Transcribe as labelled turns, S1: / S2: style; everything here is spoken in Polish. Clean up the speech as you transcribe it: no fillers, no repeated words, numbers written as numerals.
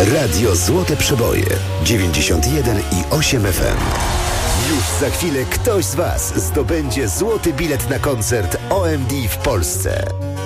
S1: Radio Złote Przeboje 91,8 FM. Już za chwilę ktoś z Was zdobędzie złoty bilet na koncert OMD w Polsce.